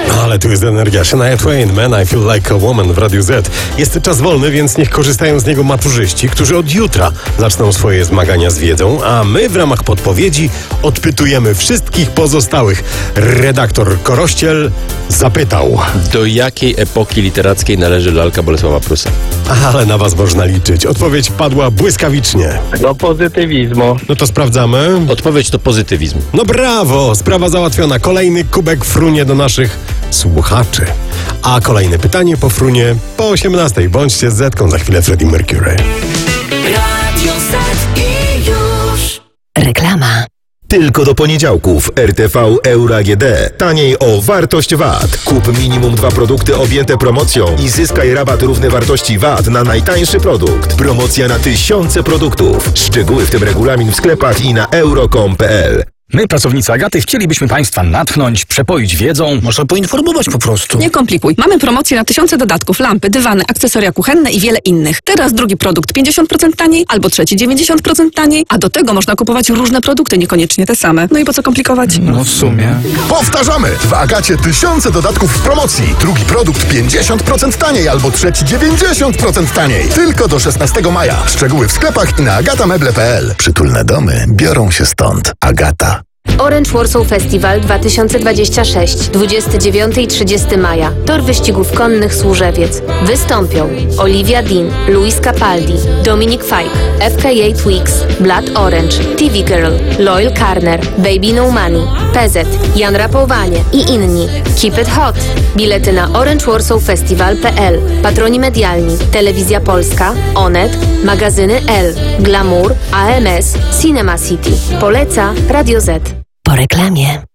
Ale tu jest energia. Shania Twain, Man, I Feel Like a Woman w Radiu Z. Jest czas wolny, więc niech korzystają z niego maturzyści, którzy od jutra zaczną swoje zmagania z wiedzą, a my w ramach podpowiedzi odpytujemy wszystkich pozostałych. Redaktor Korościel zapytał. Do jakiej epoki literackiej należy lalka Bolesława Prusa? Ale na was można liczyć. Odpowiedź padła błyskawicznie. Do pozytywizmu. No to sprawdzamy. Odpowiedź to pozytywizm. No brawo! Sprawa załatwiona. Kolejny kubek frunie do naszych słuchaczy. A kolejne pytanie po frunie po 18:00. Bądźcie z Zetką, za chwilę Freddie Mercury. Radio Z i już. Reklama. Tylko do poniedziałków RTV Euro AGD. Taniej o wartość VAT. Kup minimum 2 produkty objęte promocją i zyskaj rabat równy wartości VAT na najtańszy produkt. Promocja na tysiące produktów. Szczegóły w tym regulamin w sklepach i na euro.com.pl. My, pracownicy Agaty, chcielibyśmy Państwa natchnąć, przepoić wiedzą. Może poinformować po prostu. Nie komplikuj. Mamy promocję na tysiące dodatków, lampy, dywany, akcesoria kuchenne i wiele innych. Teraz drugi produkt 50% taniej, albo trzeci 90% taniej, a do tego można kupować różne produkty, niekoniecznie te same. No i po co komplikować? No w sumie. Powtarzamy! W Agacie tysiące dodatków w promocji. Drugi produkt 50% taniej albo trzeci 90% taniej. Tylko do 16 maja. Szczegóły w sklepach i na agatameble.pl. Przytulne domy biorą się stąd. Agata. Orange Warsaw Festival 2026, 29 i 30 maja. Tor wyścigów konnych Służewiec. Wystąpią Olivia Dean, Luis Capaldi, Dominic Fike, FKA Twigs, Blood Orange, TV Girl, Loyal Carner, Baby No Money, PZ, Jan Rapowanie i inni. Keep it hot! Bilety na orangewarsawfestival.pl. Patroni medialni: Telewizja Polska, Onet, magazyny L, Glamour, AMS, Cinema City. Poleca Radio Z. Po reklamie.